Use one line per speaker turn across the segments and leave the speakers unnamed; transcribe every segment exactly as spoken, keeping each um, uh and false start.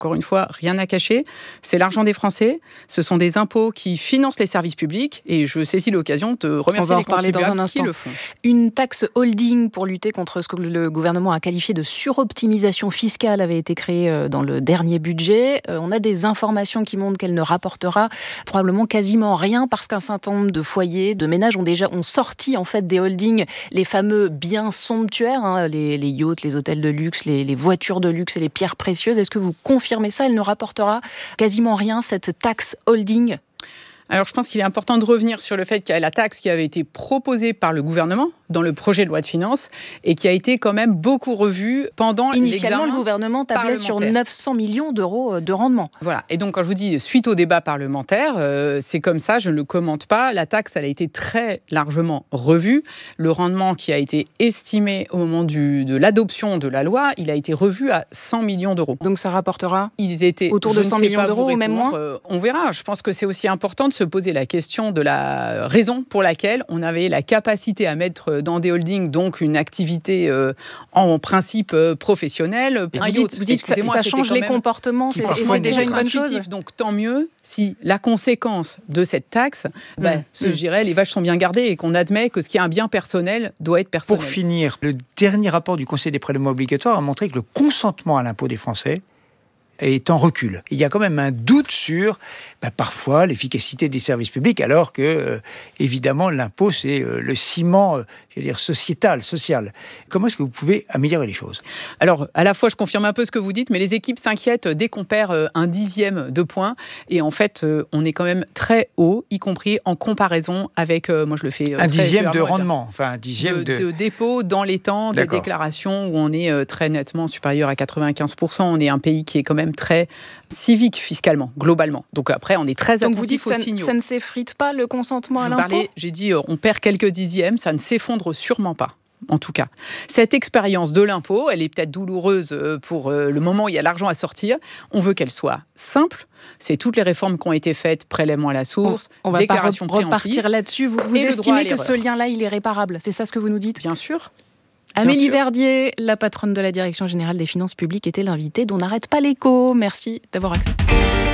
Encore une fois, rien à cacher. C'est l'argent des Français. Ce sont des impôts qui financent les services publics. Et je saisis l'occasion de remercier les contribuables qui le font.
Une taxe holding pour lutter contre ce que le gouvernement a qualifié de suroptimisation fiscale avait été créée dans le dernier budget. On a des informations qui montrent qu'elle ne rapportera probablement quasiment rien parce qu'un certain nombre de foyers, de ménages ont déjà ont sorti en fait des holdings les fameux biens somptuaires, hein, les, les yachts, les hôtels de luxe, les, les voitures de luxe et les pierres précieuses. Est-ce que vous confirmez mais ça, elle ne rapportera quasiment rien, cette taxe holding?
Alors, je pense qu'il est important de revenir sur le fait qu'il y a la taxe qui avait été proposée par le gouvernement dans le projet de loi de finances et qui a été quand même beaucoup revue pendant l'examen.
Initialement, le gouvernement tablait sur neuf cents millions d'euros de rendement.
Voilà. Et donc, quand je vous dis suite au débat parlementaire, euh, c'est comme ça, je ne le commente pas. La taxe, elle a été très largement revue. Le rendement qui a été estimé au moment du, de l'adoption de la loi, il a été revu à cent millions d'euros.
Donc, ça rapportera
Ils étaient,
autour de cent millions d'euros ou même moins
euh, On verra. Je pense que c'est aussi important de se poser la question de la raison pour laquelle on avait la capacité à mettre dans des holdings donc une activité euh, en principe euh, professionnelle.
Vous dites, vous dites que ça change les comportements, c'est, et c'est déjà une bonne chose.
Donc tant mieux si la conséquence de cette taxe, mmh. bah, ce, mmh. je dirais, les vaches sont bien gardées et qu'on admet que ce qui est un bien personnel doit être personnel.
Pour finir, le dernier rapport du Conseil des prélèvements obligatoires a montré que le consentement à l'impôt des Français est en recul. Il y a quand même un doute sur, bah, parfois, l'efficacité des services publics, alors que, euh, évidemment, l'impôt, c'est euh, le ciment, euh, je veux dire, sociétal, social. Comment est-ce que vous pouvez améliorer les choses ?
Alors, à la fois, je confirme un peu ce que vous dites, mais les équipes s'inquiètent dès qu'on perd euh, un dixième de point. Et en fait, euh, on est quand même très haut, y compris en comparaison avec, euh, moi je le fais... Euh,
un dixième de rendement, enfin un dixième
de...
de...
de dépôt dans les temps, des déclarations où on est euh, très nettement supérieur à quatre-vingt-quinze pour cent. On est un pays qui est quand même très civique fiscalement, globalement. Donc après, on est très
Donc
attentif aux
signaux. Donc vous dites
que
ça ne s'effrite pas, le consentement à
Je
l'impôt
parlais, J'ai dit, euh, on perd quelques dixièmes, ça ne s'effondre sûrement pas. En tout cas, cette expérience de l'impôt, elle est peut-être douloureuse pour le moment où il y a l'argent à sortir. On veut qu'elle soit simple. C'est toutes les réformes qui ont été faites, prélèvement à la source,
on, on
déclaration
va pas repartir là-dessus. Vous, vous estimez que ce lien-là, il est réparable. C'est ça ce que vous nous dites ?
Bien sûr.
Amélie Verdier, la patronne de la Direction Générale des Finances Publiques, était l'invitée d'On n'arrête pas l'écho. Merci d'avoir accepté.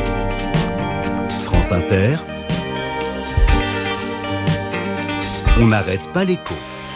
France Inter. On n'arrête pas l'écho.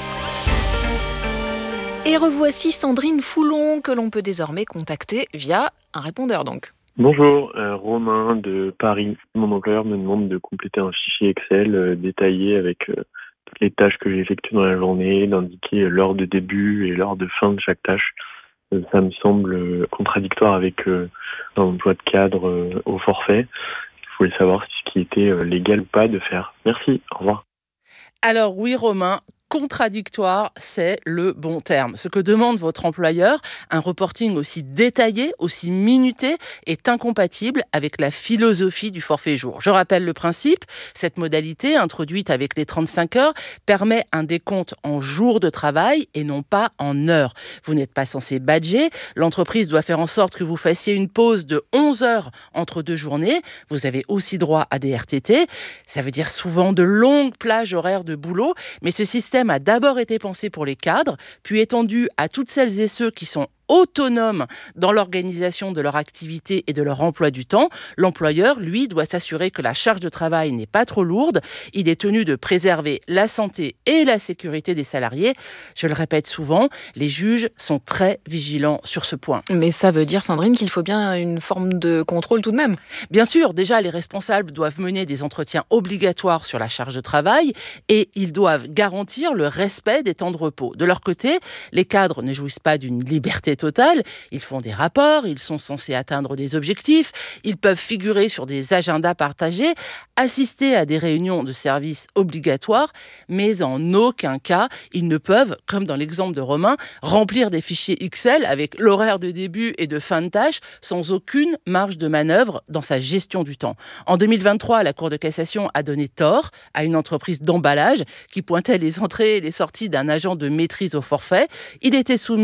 Et revoici Sandrine Foulon, que l'on peut désormais contacter via un répondeur donc.
Bonjour, euh, Romain de Paris. Mon employeur me demande de compléter un fichier Excel euh, détaillé avec euh, toutes les tâches que j'effectue dans la journée, d'indiquer l'heure de début et l'heure de fin de chaque tâche. Euh, ça me semble euh, contradictoire avec euh, un emploi de cadre euh, au forfait. Je voulais savoir ce qui était euh, légal ou pas de faire. Merci, au revoir.
Alors oui, Romain, contradictoire, c'est le bon terme. Ce que demande votre employeur, un reporting aussi détaillé, aussi minuté, est incompatible avec la philosophie du forfait jour. Je rappelle le principe, cette modalité, introduite avec les trente-cinq heures, permet un décompte en jours de travail et non pas en heures. Vous n'êtes pas censé badger, l'entreprise doit faire en sorte que vous fassiez une pause de onze heures entre deux journées. Vous avez aussi droit à des R T T, ça veut dire souvent de longues plages horaires de boulot, mais ce système a d'abord été pensé pour les cadres, puis étendu à toutes celles et ceux qui sont autonomes dans l'organisation de leur activité et de leur emploi du temps. L'employeur, lui, doit s'assurer que la charge de travail n'est pas trop lourde. Il est tenu de préserver la santé et la sécurité des salariés. Je le répète souvent, les juges sont très vigilants sur ce point.
Mais ça veut dire, Sandrine, qu'il faut bien une forme de contrôle tout de même.
Bien sûr, déjà, les responsables doivent mener des entretiens obligatoires sur la charge de travail et ils doivent garantir le respect des temps de repos. De leur côté, les cadres ne jouissent pas d'une liberté totale. Ils font des rapports, ils sont censés atteindre des objectifs, ils peuvent figurer sur des agendas partagés, assister à des réunions de services obligatoires, mais en aucun cas, ils ne peuvent, comme dans l'exemple de Romain, remplir des fichiers Excel avec l'horaire de début et de fin de tâche sans aucune marge de manœuvre dans sa gestion du temps. En deux mille vingt-trois, la Cour de cassation a donné tort à une entreprise d'emballage qui pointait les entrées et les sorties d'un agent de maîtrise au forfait. Il était soumis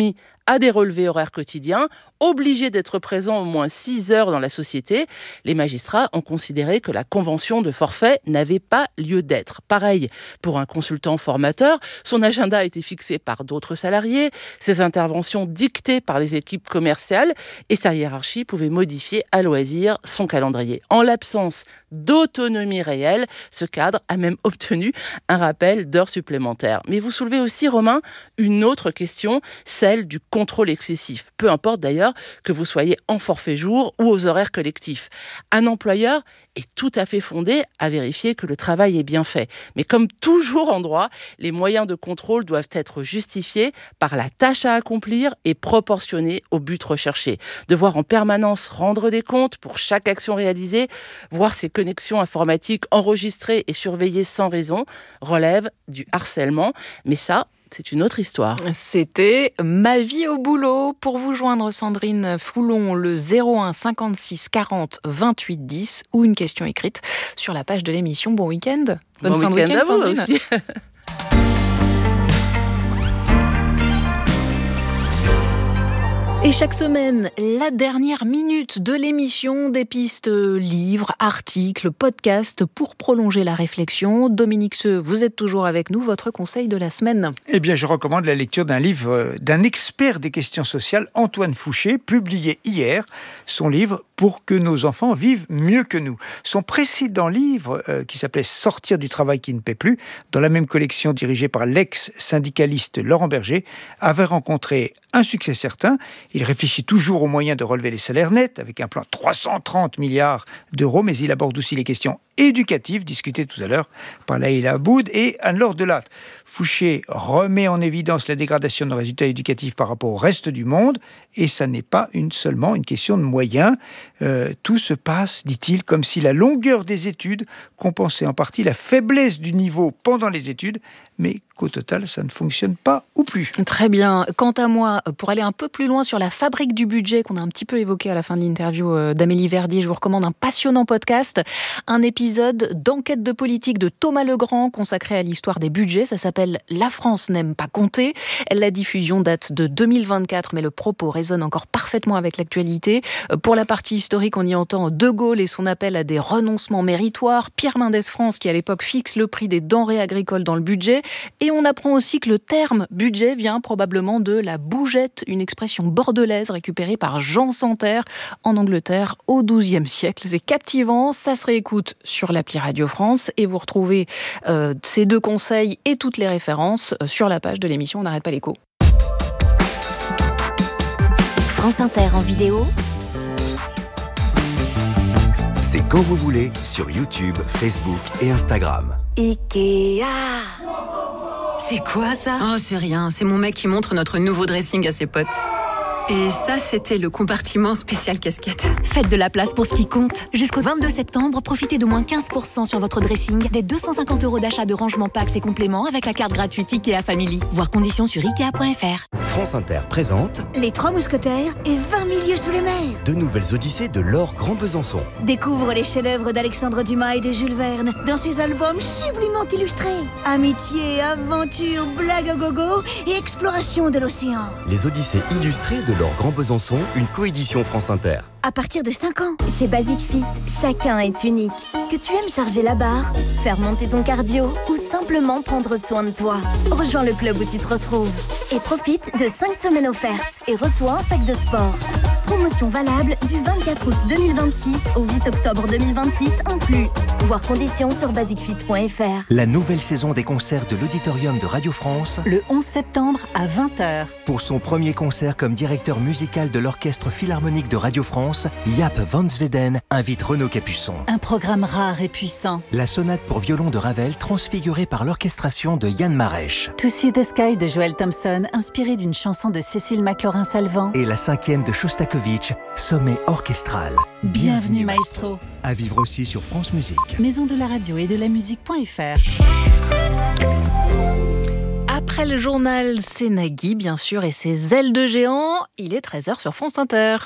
à des relevés horaires quotidiens, obligés d'être présents au moins six heures dans la société, les magistrats ont considéré que la convention de forfait n'avait pas lieu d'être. Pareil pour un consultant formateur, son agenda a été fixé par d'autres salariés, ses interventions dictées par les équipes commerciales et sa hiérarchie pouvait modifier à loisir son calendrier. En l'absence d'autonomie réelle, ce cadre a même obtenu un rappel d'heures supplémentaires. Mais vous soulevez aussi, Romain, une autre question, celle du contrôle excessif. Peu importe d'ailleurs que vous soyez en forfait jour ou aux horaires collectifs. Un employeur est tout à fait fondé à vérifier que le travail est bien fait. Mais comme toujours en droit, les moyens de contrôle doivent être justifiés par la tâche à accomplir et proportionnés au but recherché. Devoir en permanence rendre des comptes pour chaque action réalisée, voir ses connexions informatiques enregistrées et surveillées sans raison, relève du harcèlement. Mais ça, c'est une autre histoire.
C'était Ma vie au boulot. Pour vous joindre, Sandrine Foulon, le zéro un cinquante-six quarante vingt-huit dix ou une question écrite sur la page de l'émission. Bon week-end.
Bonne bon fin week-end de week-end, à vous Sandrine. Aussi.
Et chaque semaine, la dernière minute de l'émission, des pistes livres, articles, podcasts pour prolonger la réflexion. Dominique Seux, vous êtes toujours avec nous. Votre conseil de la semaine ?
Eh bien, je recommande la lecture d'un livre d'un expert des questions sociales, Antoine Fouché, publié hier. Son livre « Pour que nos enfants vivent mieux que nous ». Son précédent livre, euh, qui s'appelait « Sortir du travail qui ne paie plus », dans la même collection dirigée par l'ex-syndicaliste Laurent Berger, avait rencontré un succès certain. Il réfléchit toujours aux moyens de relever les salaires nets, avec un plan de trois cent trente milliards d'euros, mais il aborde aussi les questions éducatives, discutées tout à l'heure par Laïla Aboud et Anne-Laure Delattre. Fouché remet en évidence la dégradation de nos résultats éducatifs par rapport au reste du monde, et ça n'est pas une, seulement une question de moyens. Euh, tout se passe, dit-il, comme si la longueur des études compensait en partie la faiblesse du niveau pendant les études, mais qu'au total, ça ne fonctionne pas ou plus.
Très bien. Quant à moi, pour aller un peu plus loin sur la fabrique du budget qu'on a un petit peu évoqué à la fin de l'interview d'Amélie Verdier, je vous recommande un passionnant podcast, un épisode d'enquête de politique de Thomas Legrand consacré à l'histoire des budgets. Ça s'appelle « La France n'aime pas compter ». La diffusion date de deux mille vingt-quatre, mais le propos résonne encore parfaitement avec l'actualité. Pour la partie historique, on y entend De Gaulle et son appel à des renoncements méritoires, Pierre Mendès France qui à l'époque fixe le prix des denrées agricoles dans le budget, et on apprend aussi que le terme budget vient probablement de la bougette, une expression bordelaise récupérée par Jean Santerre en Angleterre au douzième siècle. C'est captivant, ça se réécoute sur l'appli Radio France et vous retrouvez euh, ces deux conseils et toutes les références sur la page de l'émission On n'arrête pas l'écho.
France Inter en vidéo.
C'est quand vous voulez sur YouTube, Facebook et Instagram.
Ikea. C'est quoi ça ?
Oh, c'est rien. C'est mon mec qui montre notre nouveau dressing à ses potes. Et ça, c'était le compartiment spécial casquette.
Faites de la place pour ce qui compte. Jusqu'au vingt-deux septembre, profitez de moins quinze pour cent sur votre dressing, des deux cent cinquante euros d'achat de rangement packs et compléments avec la carte gratuite Ikea Family. Voir conditions sur ikea point f r.
France Inter présente
Les Trois Mousquetaires et vingt mille lieues sous les mers.
De nouvelles odyssées de Laure Grand Besançon.
Découvre les chefs-d'œuvre d'Alexandre Dumas et de Jules Verne dans ses albums sublimement illustrés. Amitié, aventure, blague au gogo et exploration de l'océan.
Les odyssées illustrées de Laure Grand Besançon, une coédition France Inter.
À partir de cinq ans.
Chez Basic Fit, chacun est unique. Que tu aimes charger la barre, faire monter ton cardio ou simplement prendre soin de toi. Rejoins le club où tu te retrouves. Et profite de cinq semaines offertes et reçois un sac de sport. Promotion valable du vingt-quatre août deux mille vingt-six au huit octobre deux mille vingt-six inclus. Voir conditions sur basic fit point f r.
La nouvelle saison des concerts de l'Auditorium de Radio France.
Le onze septembre à vingt heures.
Pour son premier concert comme directeur musical de l'Orchestre Philharmonique de Radio France, Jaap van Zweden invite Renaud Capuçon.
Un programme rare et puissant.
La sonate pour violon de Ravel transfigurée par l'orchestration de Yann Marèche.
To See the Sky de Joel Thompson, inspiré d'une chanson de Cécile McLaurin-Salvant.
Et la cinquième de Shostakovich, Sommet orchestral.
Bienvenue, Bienvenue maestro.
À vivre aussi sur France Musique.
Maison de la radio et de la musique point f r.
Après le journal, c'est Nagui, bien sûr, et ses ailes de géant. Il est treize heures sur France Inter.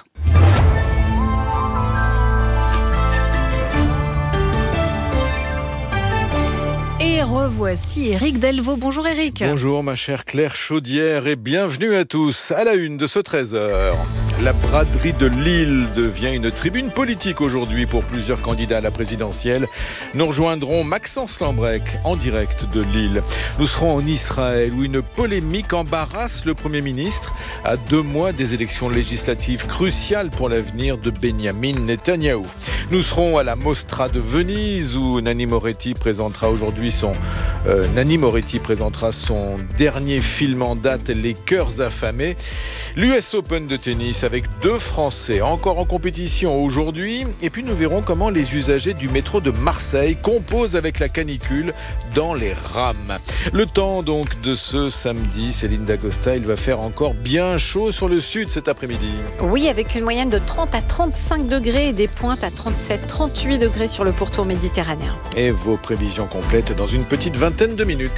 Et revoilà. voici Éric Delvaux. Bonjour Éric.
Bonjour ma chère Claire Chaudière et bienvenue à tous. À la une de ce treize heures, la braderie de Lille devient une tribune politique aujourd'hui pour plusieurs candidats à la présidentielle. Nous rejoindrons Maxence Lambrec en direct de Lille. Nous serons en Israël où une polémique embarrasse le Premier ministre à deux mois des élections législatives cruciales pour l'avenir de Benyamin Netanyahou. Nous serons à la Mostra de Venise où Nanni Moretti présentera aujourd'hui son euh, Nanni Moretti présentera son dernier film en date, Les Cœurs affamés. L'U S Open de tennis avec deux Français encore en compétition aujourd'hui. Et puis nous verrons comment les usagers du métro de Marseille composent avec la canicule dans les rames. Le temps donc de ce samedi, Céline Dacosta, il va faire encore bien chaud sur le sud cet après-midi.
Oui, avec une moyenne de trente à trente-cinq degrés et des pointes à trente-sept à trente-huit degrés sur le pourtour méditerranéen.
Et vos prévisions complètes dans une petite vingtaine de minutes.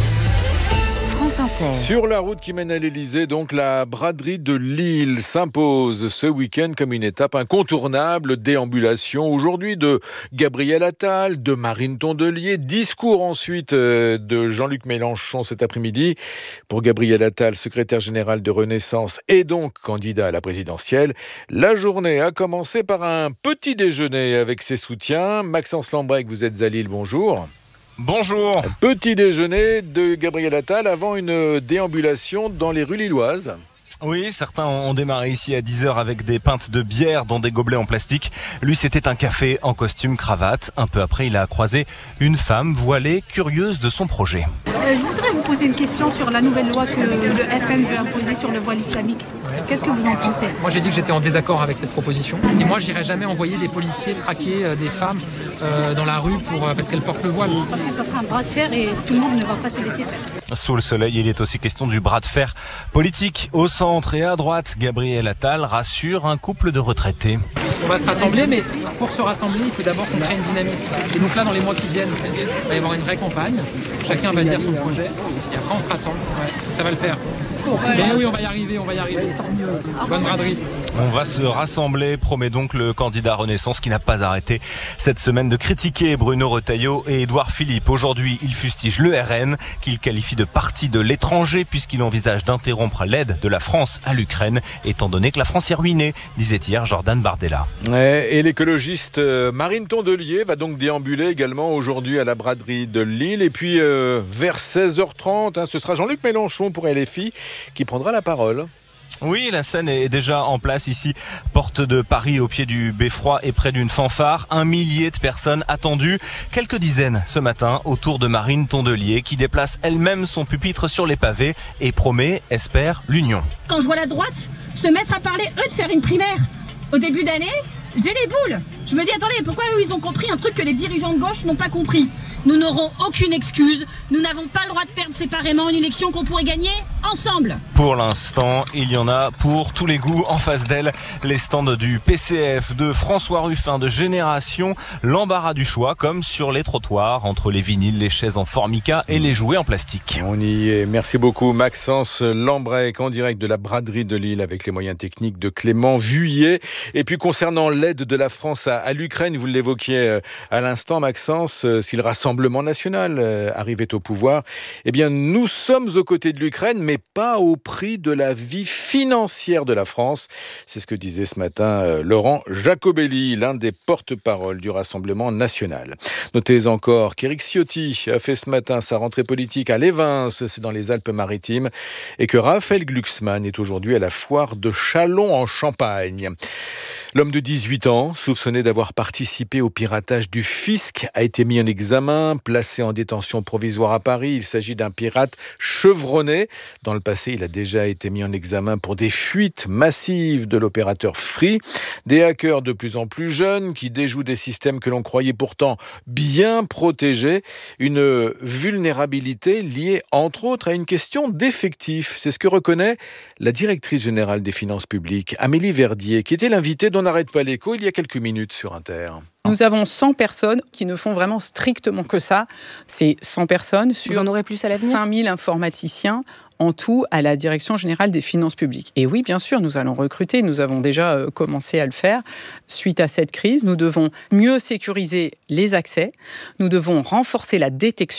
France Inter.
Sur la route qui mène à l'Elysée, donc la braderie de Lille s'impose ce week-end comme une étape incontournable. Déambulation aujourd'hui de Gabriel Attal, de Marine Tondelier, discours ensuite de Jean-Luc Mélenchon cet après-midi. Pour Gabriel Attal, secrétaire général de Renaissance et donc candidat à la présidentielle, la journée a commencé par un petit déjeuner avec ses soutiens. Maxence Lambrec, vous êtes à Lille, bonjour.
Bonjour.
Petit déjeuner de Gabriel Attal avant une déambulation dans les rues lilloises.
Oui, certains ont démarré ici à dix heures avec des pintes de bière dans des gobelets en plastique. Lui, c'était un café en costume cravate. Un peu après, il a croisé une femme voilée, curieuse de son projet.
Euh, je voudrais vous poser une question sur la nouvelle loi que le F N veut imposer sur le voile islamique. Qu'est-ce que vous en pensez ?
Moi, j'ai dit que j'étais en désaccord avec cette proposition. Et moi, je n'irais jamais envoyer des policiers traquer euh, des femmes euh, dans la rue pour, euh, parce qu'elles portent le voile.
Parce que ça sera un bras de fer et tout le monde ne va pas se laisser faire.
Sous le soleil, il est aussi question du bras de fer politique. Au centre et à droite, Gabriel Attal rassure un couple de retraités.
On va se rassembler, mais pour se rassembler, il faut d'abord qu'on crée une dynamique. Et donc là, dans les mois qui viennent, il va y avoir une vraie campagne. Chacun va dire son projet. Et après, on se rassemble. Ouais, ça va le faire. Mais oui, on va y arriver, on va y arriver. Bonne braderie.
On va se rassembler, promet donc le candidat Renaissance qui n'a pas arrêté cette semaine de critiquer Bruno Retailleau et Édouard Philippe. Aujourd'hui, il fustige le R N qu'il qualifie de parti de l'étranger puisqu'il envisage d'interrompre l'aide de la France à l'Ukraine étant donné que la France est ruinée, disait hier Jordan Bardella.
Ouais, et l'écologiste Marine Tondelier va donc déambuler également aujourd'hui à la braderie de Lille. Et puis euh, vers seize heures trente, hein, ce sera Jean-Luc Mélenchon pour L F I qui prendra la parole.
Oui, la scène est déjà en place ici, porte de Paris au pied du beffroi et près d'une fanfare. Un millier de personnes attendues, quelques dizaines ce matin autour de Marine Tondelier qui déplace elle-même son pupitre sur les pavés et promet, espère, l'union.
Quand je vois la droite se mettre à parler, eux, de faire une primaire au début d'année, j'ai les boules. Je me dis, attendez, pourquoi eux, ils ont compris un truc que les dirigeants de gauche n'ont pas compris ? Nous n'aurons aucune excuse. Nous n'avons pas le droit de perdre séparément une élection qu'on pourrait gagner ensemble.
Pour l'instant, il y en a pour tous les goûts. En face d'elle, les stands du P C F, de François Ruffin, de Génération, l'embarras du choix, comme sur les trottoirs, entre les vinyles, les chaises en formica et les jouets en plastique.
On y est. Merci beaucoup, Maxence Lambrec, en direct de la braderie de Lille, avec les moyens techniques de Clément Vuillet. Et puis, concernant l'aide de la France à, à l'Ukraine, vous l'évoquiez à l'instant, Maxence, si le Rassemblement national arrivait au pouvoir, eh bien, nous sommes aux côtés de l'Ukraine, mais pas au prix de la vie financière de la France. C'est ce que disait ce matin Laurent Jacobelli, l'un des porte-parole du Rassemblement national. Notez encore qu'Éric Ciotti a fait ce matin sa rentrée politique à Lévins, c'est dans les Alpes-Maritimes, et que Raphaël Glucksmann est aujourd'hui à la foire de Châlons en Champagne. L'homme de dix-huit ans, soupçonné d'avoir participé au piratage du fisc, a été mis en examen, placé en détention provisoire à Paris. Il s'agit d'un pirate chevronné. Dans le passé, il a déjà été mis en examen pour des fuites massives de l'opérateur Free. Des hackers de plus en plus jeunes qui déjouent des systèmes que l'on croyait pourtant bien protégés. Une vulnérabilité liée, entre autres, à une question d'effectifs. C'est ce que reconnaît la directrice générale des finances publiques, Amélie Verdier, qui était l'invitée d'On n'arrête pas l'écho il y a quelques minutes sur Inter.
Nous avons cent personnes qui ne font vraiment strictement que ça. C'est cent personnes sur
Vous en aurez plus à l'avenir ?
cinq mille informaticiens en tout à la Direction générale des finances publiques. Et oui, bien sûr, nous allons recruter. Nous avons déjà euh, commencé à le faire. Suite à cette crise, nous devons mieux sécuriser les accès. Nous devons renforcer la détection.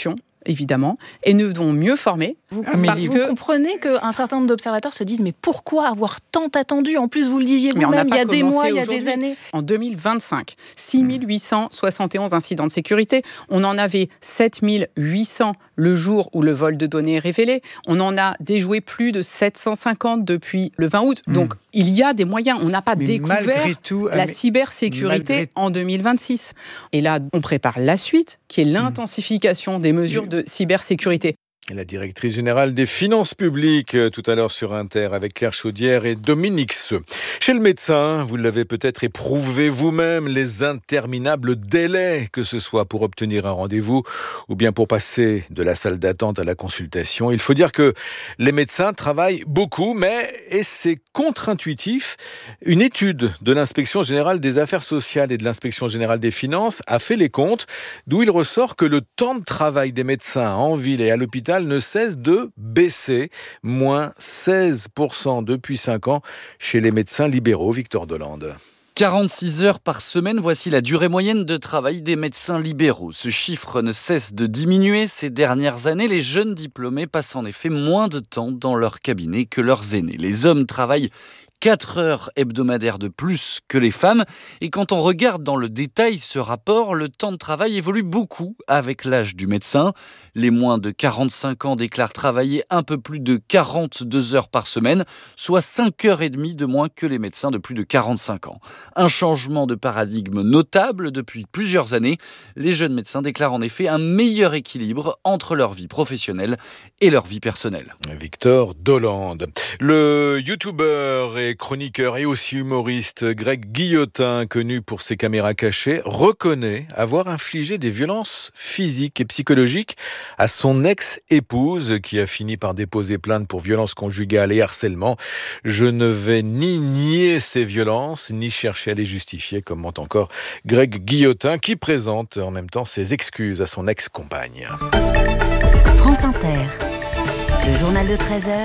évidemment, et nous devons mieux former.
Vous,
parce
vous
que...
comprenez qu'un certain nombre d'observateurs se disent mais pourquoi avoir tant attendu ? En plus, vous le disiez
Mais
vous-même, il y a
pas
des mois, il y a
aujourd'hui.
des années.
En deux mille vingt-cinq, six mille huit cent soixante et onze incidents de sécurité. On en avait sept mille huit cents le jour où le vol de données est révélé. On en a déjoué plus de sept cent cinquante depuis le vingt août. Mmh. Donc, il y a des moyens. On n'a pas mais découvert tout, la mais... cybersécurité malgré... en deux mille vingt-six. Et là, on prépare la suite, qui est l'intensification des mesures de cybersécurité.
La directrice générale des finances publiques, tout à l'heure sur Inter, avec Claire Chaudière et Dominique Seux. Chez le médecin, vous l'avez peut-être éprouvé vous-même, les interminables délais, que ce soit pour obtenir un rendez-vous ou bien pour passer de la salle d'attente à la consultation. Il faut dire que les médecins travaillent beaucoup, mais, et c'est contre-intuitif, une étude de l'Inspection générale des affaires sociales et de l'Inspection générale des finances a fait les comptes, d'où il ressort que le temps de travail des médecins en ville et à l'hôpital ne cesse de baisser, moins seize pour cent depuis cinq ans chez les médecins libéraux. Victor Dolande.
quarante-six heures par semaine, voici la durée moyenne de travail des médecins libéraux. Ce chiffre ne cesse de diminuer. Ces dernières années, les jeunes diplômés passent en effet moins de temps dans leur cabinet que leurs aînés. Les hommes travaillent quatre heures hebdomadaires de plus que les femmes. Et quand on regarde dans le détail ce rapport, le temps de travail évolue beaucoup avec l'âge du médecin. Les moins de quarante-cinq ans déclarent travailler un peu plus de quarante-deux heures par semaine, soit cinq heures trente de moins que les médecins de plus de quarante-cinq ans. Un changement de paradigme notable depuis plusieurs années. Les jeunes médecins déclarent en effet un meilleur équilibre entre leur vie professionnelle et leur vie personnelle.
Victor Dolande. Le youtubeur et chroniqueur et aussi humoriste Greg Guillotin, connu pour ses caméras cachées, reconnaît avoir infligé des violences physiques et psychologiques à son ex-épouse qui a fini par déposer plainte pour violences conjugales et harcèlement. Je ne vais ni nier ces violences, ni chercher à les justifier, commente encore Greg Guillotin, qui présente en même temps ses excuses à son ex-compagne.
France Inter, le journal de treize heures.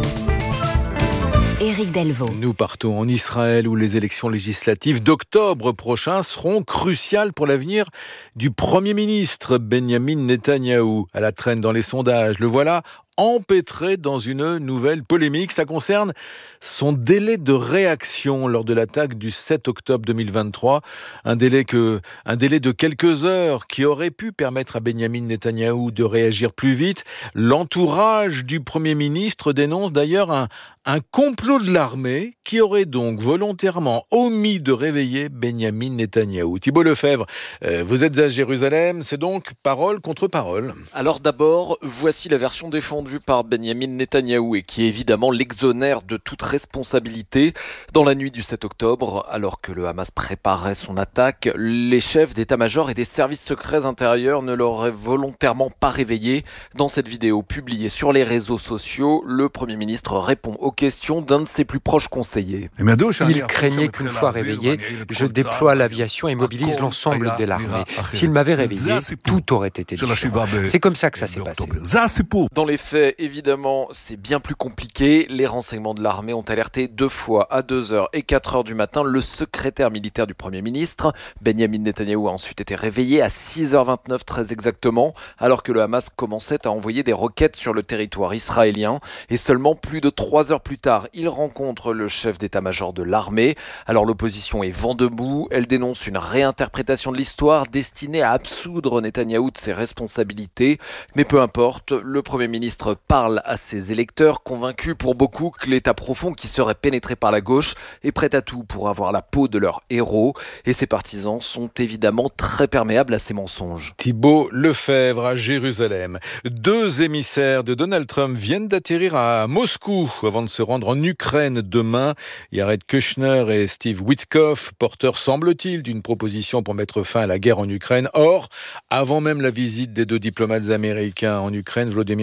Éric Delvaux.
Nous partons en Israël où les élections législatives d'octobre prochain seront cruciales pour l'avenir du Premier ministre Benyamin Netanyahou. À la traîne dans les sondages, le voilà empêtré dans une nouvelle polémique. Ça concerne son délai de réaction lors de l'attaque du sept octobre deux mille vingt-trois. Un délai, que, un délai de quelques heures qui aurait pu permettre à Benyamin Netanyahou de réagir plus vite. L'entourage du Premier ministre dénonce d'ailleurs un, un complot de l'armée qui aurait donc volontairement omis de réveiller Benyamin Netanyahou. Thibault Lefebvre, euh, vous êtes à Jérusalem, c'est donc parole contre parole.
Alors d'abord, voici la version défendue par Benyamin Netanyahou et qui évidemment l'exonère de toute responsabilité. Dans la nuit du sept octobre, alors que le Hamas préparait son attaque, les chefs d'état-major et des services secrets intérieurs ne l'auraient volontairement pas réveillé. Dans cette vidéo publiée sur les réseaux sociaux, le Premier ministre répond aux questions d'un de ses plus proches conseillers.
Il craignait qu'une fois réveillé, je déploie l'aviation et mobilise l'ensemble de l'armée. S'il m'avait réveillé, tout aurait été différent. C'est comme ça que ça s'est passé.
Dans les faits, évidemment, c'est bien plus compliqué. Les renseignements de l'armée ont alerté deux fois à deux heures et quatre heures du matin le secrétaire militaire du Premier ministre. Benyamin Netanyahou a ensuite été réveillé à six heures vingt-neuf très exactement, alors que le Hamas commençait à envoyer des roquettes sur le territoire israélien. Et seulement plus de trois heures plus tard, il rencontre le chef d'état-major de l'armée. Alors l'opposition est vent debout. Elle dénonce une réinterprétation de l'histoire destinée à absoudre Netanyahou de ses responsabilités. Mais peu importe, le Premier ministre parle à ses électeurs, convaincus pour beaucoup que l'État profond qui serait pénétré par la gauche est prêt à tout pour avoir la peau de leur héros. Et ses partisans sont évidemment très perméables à ces mensonges.
Thibault Lefebvre à Jérusalem. Deux émissaires de Donald Trump viennent d'atterrir à Moscou avant de se rendre en Ukraine demain. Jared Kushner et Steve Witkoff, porteurs semble-t-il d'une proposition pour mettre fin à la guerre en Ukraine. Or, avant même la visite des deux diplomates américains en Ukraine, Volodymyr Zelensky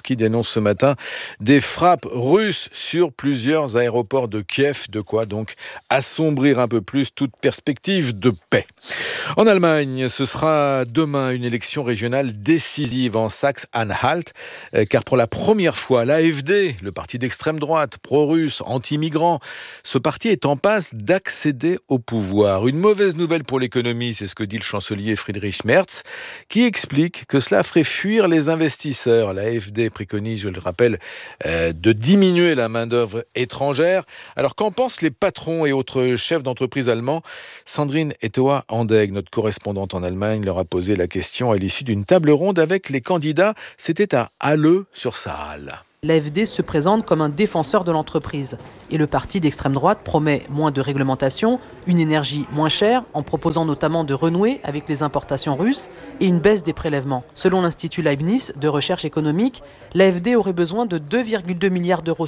qui dénonce ce matin des frappes russes sur plusieurs aéroports de Kiev. De quoi donc assombrir un peu plus toute perspective de paix. En Allemagne, ce sera demain une élection régionale décisive en Saxe-Anhalt, car pour la première fois, l'A F D, le parti d'extrême droite, pro-russe, anti-migrant, ce parti est en passe d'accéder au pouvoir. Une mauvaise nouvelle pour l'économie, c'est ce que dit le chancelier Friedrich Merz, qui explique que cela ferait fuir les investisseurs. L'A F D préconise, je le rappelle, euh, de diminuer la main-d'œuvre étrangère. Alors qu'en pensent les patrons et autres chefs d'entreprise allemands? Sandrine Etoa-Andeg, notre correspondante en Allemagne, leur a posé la question à l'issue d'une table ronde avec les candidats. C'était à Halle-sur-Saale.
L'A F D se présente comme un défenseur de l'entreprise. Et le parti d'extrême droite promet moins de réglementation, une énergie moins chère, en proposant notamment de renouer avec les importations russes et une baisse des prélèvements. Selon l'Institut Leibniz de recherche économique, l'A F D aurait besoin de deux virgule deux milliards d'euros